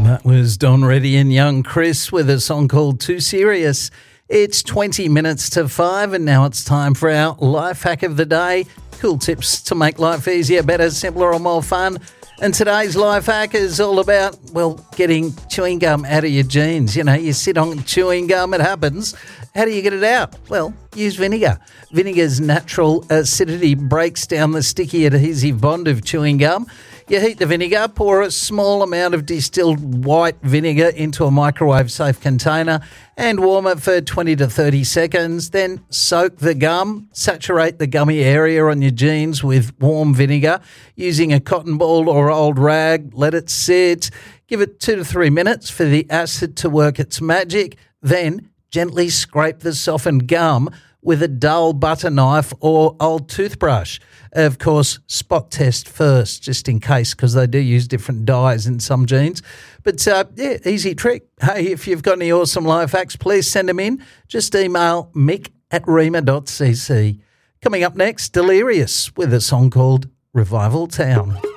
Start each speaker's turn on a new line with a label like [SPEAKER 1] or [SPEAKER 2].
[SPEAKER 1] That was Don Reddy and Young Chris with a song called Too Serious. It's 20 minutes to 5 and now it's time for our life hack of the day. Cool tips to make life easier, better, simpler or more fun. And today's life hack is all about, well, getting chewing gum out of your jeans. You know, you sit on chewing gum, it happens. How do you get it out? Well, use vinegar. Vinegar's natural acidity breaks down the sticky adhesive bond of chewing gum. You heat the vinegar, pour a small amount of distilled white vinegar into a microwave-safe container and warm it for 20 to 30 seconds. Then soak the gum, saturate the gummy area on your jeans with warm vinegar using a cotton ball or old rag. Let it sit. Give it 2 to 3 minutes for the acid to work its magic. Then gently scrape the softened gum with a dull butter knife or old toothbrush. Of course, spot test first, just in case, because they do use different dyes in some jeans. But, yeah, easy trick. Hey, if you've got any awesome life hacks, please send them in. Just email mick@rema.cc. Coming up next, Delirious with a song called Revival Town.